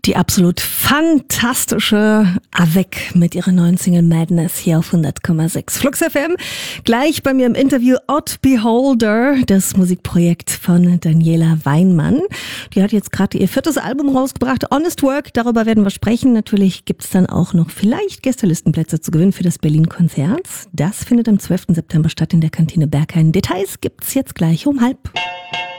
Die absolut fantastische Avec mit ihrer neuen Single Madness hier auf 100,6 Flux FM. Gleich bei mir im Interview Odd Beholder, das Musikprojekt von Daniela Weinmann. Die hat jetzt gerade ihr 4. Album rausgebracht, Honest Work. Darüber werden wir sprechen. Natürlich gibt's dann auch noch vielleicht Gästelistenplätze zu gewinnen für das Berlin-Konzert. Das findet am 12. September statt in der Kantine Berghain. Details gibt's jetzt gleich um 12:30.